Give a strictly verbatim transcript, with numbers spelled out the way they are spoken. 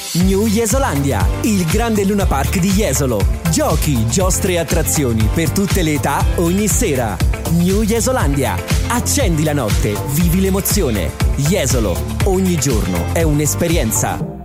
New Jesolandia, il grande Luna Park di Jesolo. Giochi, giostre e attrazioni per tutte le età ogni sera. New Jesolandia. Accendi la notte, vivi l'emozione. Jesolo, ogni giorno è un'esperienza.